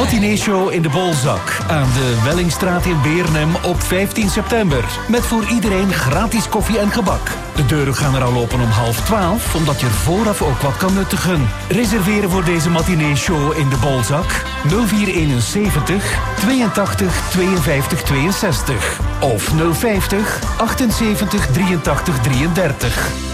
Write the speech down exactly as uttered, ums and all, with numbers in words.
Matineeshow in de Bolzak aan de Wellingstraat in Beernem op vijftien september. Met voor iedereen gratis koffie en gebak. De deuren gaan er al open om half twaalf, omdat je er vooraf ook wat kan nuttigen. Reserveren voor deze matineeshow in de Bolzak nul vier eenenzeventig tweeëntachtig tweeënvijftig tweeënzestig of nul vijftig achtenzeventig drieëntachtig drieëndertig.